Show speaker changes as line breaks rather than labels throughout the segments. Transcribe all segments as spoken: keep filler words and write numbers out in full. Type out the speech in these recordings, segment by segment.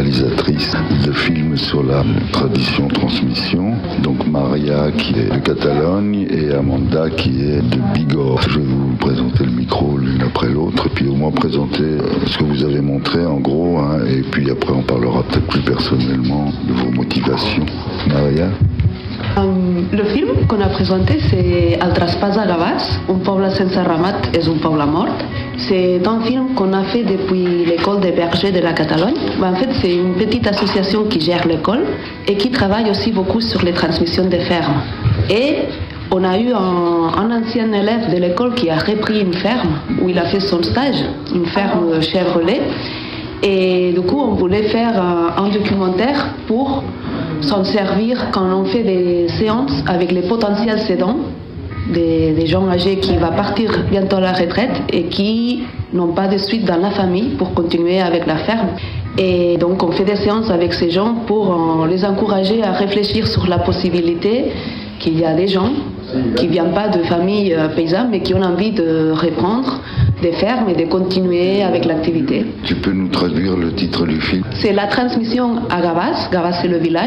réalisatrices de films sur la tradition transmission. Donc Maria qui est de Catalogne et Amanda qui est de Bigorre. Je vais vous présenter le micro l'une après l'autre et puis au moins présenter ce que vous avez montré en gros, hein, et puis après on parlera peut-être plus personnellement de vos motivations. Maria?
Um, le film qu'on a présenté, c'est El traspàs a Gavàs, un poble sense ramat és un poble mort. C'est un film qu'on a fait depuis l'école des bergers de la Catalogne. En fait, c'est une petite association qui gère l'école et qui travaille aussi beaucoup sur les transmissions des fermes. Et on a eu un, un ancien élève de l'école qui a repris une ferme où il a fait son stage, une ferme Chevrolet. Et du coup, on voulait faire un, un documentaire pour s'en servir quand on fait des séances avec les potentiels cédants, des, des gens âgés qui vont partir bientôt à la retraite et qui n'ont pas de suite dans la famille pour continuer avec la ferme. Et donc on fait des séances avec ces gens pour euh, les encourager à réfléchir sur la possibilité qu'il y a des gens qui ne viennent pas de familles euh, paysannes mais qui ont envie de reprendre des fermes et de continuer avec l'activité.
Tu peux nous traduire le titre du film?
C'est la transmission à Gavàs. Gavàs, c'est le village.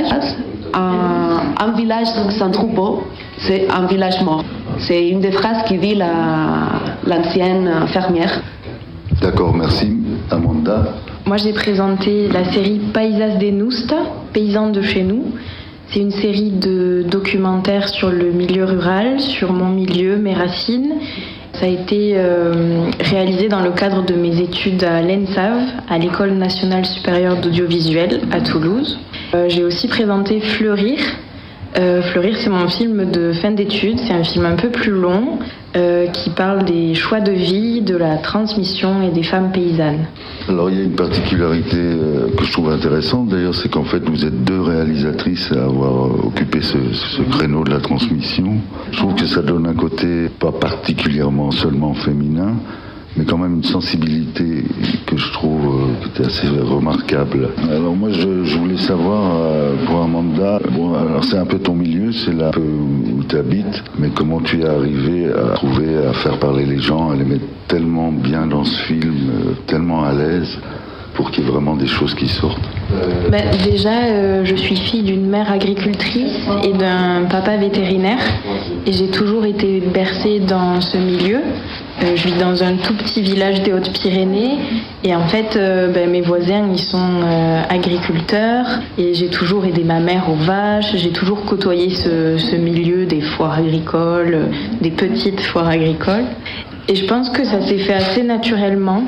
Un, un village sans troupeau, c'est un village mort. C'est une des phrases qui dit la, l'ancienne fermière.
D'accord, merci. Amanda?
Moi, j'ai présenté la série Paisas de Nusta, paysans de chez nous. C'est une série de documentaires sur le milieu rural, sur mon milieu, mes racines. Ça a été euh, réalisé dans le cadre de mes études à l'E N S A V, à l'École nationale supérieure d'audiovisuel à Toulouse. Euh, j'ai aussi présenté Fleurir. Euh, Fleurir, c'est mon film de fin d'études. C'est un film un peu plus long euh, qui parle des choix de vie, de la transmission et des femmes paysannes.
Alors il y a une particularité euh, que je trouve intéressante d'ailleurs, c'est qu'en fait vous êtes deux réalisatrices à avoir occupé ce, ce créneau de la transmission. Je trouve que ça donne un côté pas particulièrement seulement féminin, mais quand même une sensibilité que je trouve euh, qui était assez remarquable. Alors moi je, je voulais savoir euh, pour Amanda, bon alors c'est un peu ton milieu, c'est là où tu habites, mais comment tu es arrivé à trouver, à faire parler les gens, à les mettre tellement bien dans ce film, euh, tellement à l'aise, pour qu'il y ait vraiment des choses qui sortent?
Ben, déjà, euh, je suis fille d'une mère agricultrice et d'un papa vétérinaire et j'ai toujours été bercée dans ce milieu. Euh, je vis dans un tout petit village des Hautes-Pyrénées et en fait, euh, ben, mes voisins, ils sont euh, agriculteurs et j'ai toujours aidé ma mère aux vaches, j'ai toujours côtoyé ce, ce milieu des foires agricoles, des petites foires agricoles. Et je pense que ça s'est fait assez naturellement.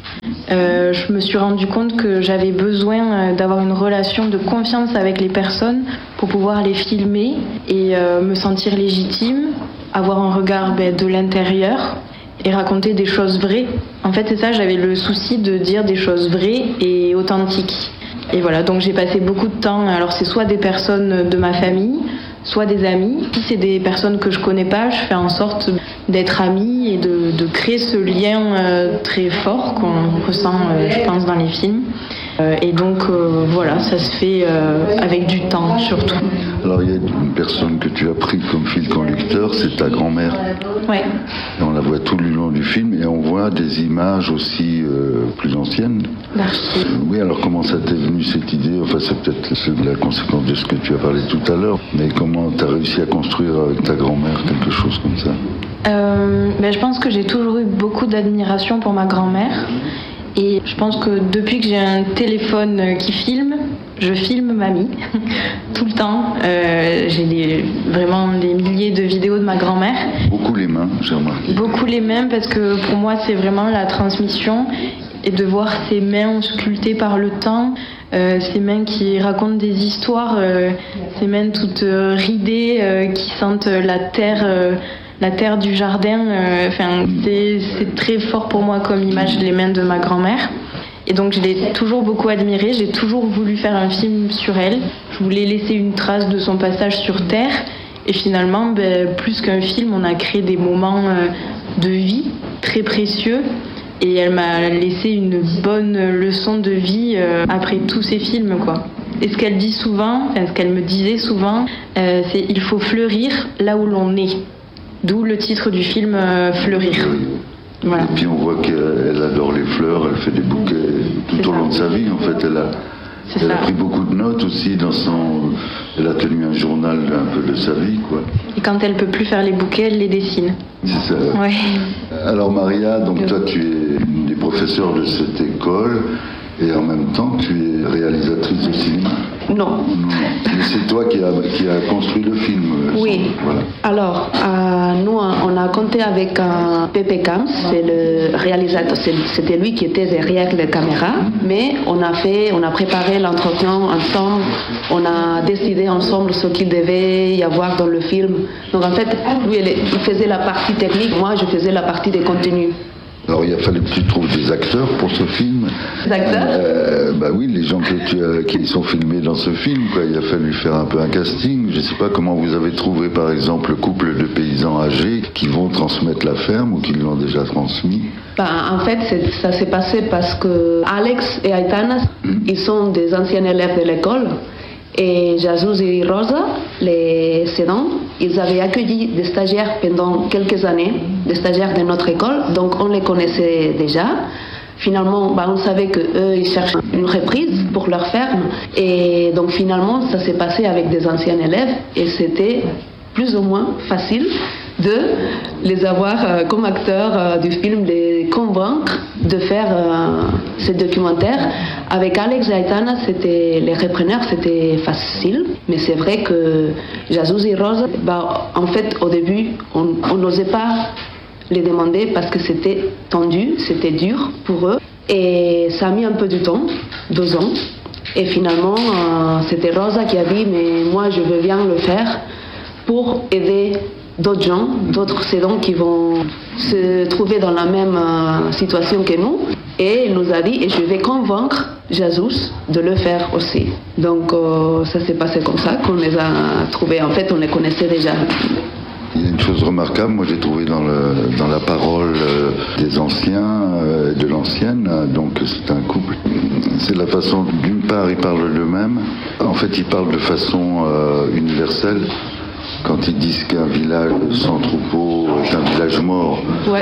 Euh, je me suis rendu compte que j'avais besoin d'avoir une relation de confiance avec les personnes pour pouvoir les filmer et euh, me sentir légitime, avoir un regard ben, de l'intérieur et raconter des choses vraies. En fait, c'est ça, j'avais le souci de dire des choses vraies et authentiques. Et voilà, donc j'ai passé beaucoup de temps, alors c'est soit des personnes de ma famille, soit des amis. Si c'est des personnes que je connais pas, je fais en sorte d'être amie et de, de créer ce lien euh, très fort qu'on ressent, euh, je pense, dans les films. Euh, et donc, euh, voilà, ça se fait euh, avec du temps, surtout.
Alors, il y a une personne que tu as pris comme fil conducteur, c'est ta grand-mère.
Ouais.
Et on la voit tout le long du film et on voit des images aussi euh, plus anciennes.
Merci.
Euh, oui, alors comment ça t'est venu cette idée? Enfin, c'est peut-être la conséquence de ce que tu as parlé tout à l'heure, mais comment tu as réussi à construire avec ta grand-mère quelque chose comme ça?
euh, ben, Je pense que j'ai toujours eu beaucoup d'admiration pour ma grand-mère. Et je pense que depuis que j'ai un téléphone qui filme, je filme mamie tout le temps. Euh, j'ai des, vraiment des milliers de vidéos de ma grand-mère.
Beaucoup les mains, j'ai remarqué.
Beaucoup les mains parce que pour moi c'est vraiment la transmission et de voir ces mains sculptées par le temps, euh, ces mains qui racontent des histoires, euh, ces mains toutes euh, ridées euh, qui sentent la terre. Euh, La terre du jardin, euh, enfin, c'est, c'est très fort pour moi comme image, les mains de ma grand-mère. Et donc je l'ai toujours beaucoup admirée, j'ai toujours voulu faire un film sur elle. Je voulais laisser une trace de son passage sur Terre. Et finalement, ben, plus qu'un film, on a créé des moments euh, de vie très précieux. Et elle m'a laissé une bonne leçon de vie euh, après tous ces films, quoi. Et ce qu'elle dit souvent, enfin, ce qu'elle me disait souvent, euh, c'est « il faut fleurir là où l'on est ». D'où le titre du film euh, Fleurir. Voilà.
Et puis on voit qu'elle adore les fleurs, elle fait des bouquets tout
C'est
au
ça.
long de sa vie. En fait, elle a,
C'est
Elle
ça.
a pris beaucoup de notes aussi dans son... Elle a tenu un journal un peu de sa vie, quoi.
Et quand elle peut plus faire les bouquets, elle les dessine.
C'est ça.
Ouais.
Alors Maria, donc toi tu es une des professeurs de cette école et en même temps tu es réalisatrice de cinéma.
Non.
Non, mais c'est toi qui as qui a construit le film. euh,
Oui.
sans- Voilà.
Alors, euh, nous, on a compté avec euh, Pepe Camps, c'est le réalisateur, c'est- c'était lui qui était derrière la caméra, mais on a fait, on a préparé l'entretien ensemble, on a décidé ensemble ce qu'il devait y avoir dans le film. Donc en fait, lui, il il faisait la partie technique, moi, je faisais la partie des contenus.
Alors il a fallu que tu trouves des acteurs pour ce film.
Des acteurs
Euh, Bah oui, les gens que tu as, qui sont filmés dans ce film, quoi. Il a fallu faire un peu un casting. Je sais pas comment vous avez trouvé par exemple le couple de paysans âgés qui vont transmettre la ferme ou qui l'ont déjà transmis.
Ben, en fait, c'est- ça s'est passé parce que Alex et Aitana, ils sont des anciens élèves de l'école. Et Jesus et Rosa, les cédants, ils avaient accueilli des stagiaires pendant quelques années, des stagiaires de notre école, donc on les connaissait déjà. Finalement, ben, on savait qu'eux, ils cherchaient une reprise pour leur ferme. Et donc finalement, ça s'est passé avec des anciens élèves et c'était plus ou moins facile de les avoir euh, comme acteurs euh, du film, les convaincre de faire euh, ce documentaire. Avec Alex et Aitana, c'était, les repreneurs, c'était facile, mais c'est vrai que Jesus et Rose, bah, en fait, au début, on on n'osait pas les demander parce que c'était tendu, c'était dur pour eux. Et ça a mis un peu de temps, deux ans. Et finalement, euh, c'était Rosa qui a dit, mais moi, je veux bien le faire pour aider d'autres gens, d'autres cédants qui vont se trouver dans la même euh, situation que nous. Et il nous a dit, et je vais convaincre Jesus de le faire aussi. Donc euh, ça s'est passé comme ça qu'on les a trouvés. En fait, on les connaissait déjà.
Il y a une chose remarquable, moi j'ai trouvé dans, le, dans la parole euh, des anciens euh, et de l'ancienne, euh, donc c'est un couple, c'est la façon, d'une part ils parlent d'eux-mêmes, en fait ils parlent de façon euh, universelle, quand ils disent qu'un village sans troupeau est un village mort.
Ouais.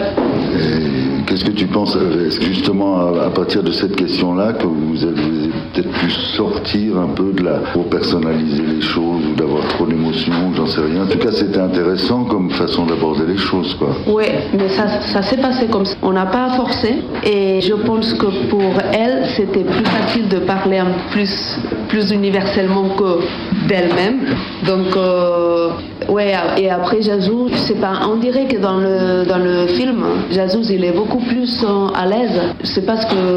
Et qu'est-ce que tu penses, est-ce que justement à, à partir de cette question-là que vous avez peut-être pu sortir un peu de la, pour personnaliser les choses ou d'avoir trop d'émotions, j'en sais rien. En tout cas c'était intéressant comme façon d'aborder les choses, quoi.
Oui, mais ça, ça s'est passé comme ça. On n'a pas forcé et je pense que pour elle, c'était plus facile de parler un plus, plus universellement que d'elle-même. Donc, euh, ouais, et après Jesus, je sais pas, on dirait que dans le, dans le film, Jesus, il est beaucoup plus euh, à l'aise. C'est parce que